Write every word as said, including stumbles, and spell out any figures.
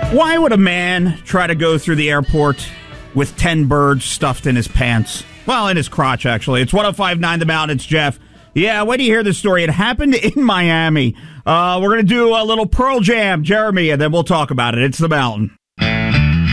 Why would a man try to go through the airport with ten birds stuffed in his pants? Well, in his crotch, actually. It's one oh five point nine The Mountain. It's Jeff. Yeah, wait till you hear this story. It happened in Miami. Uh, we're going to do a little Pearl Jam, Jeremy, and then we'll talk about it. It's The Mountain.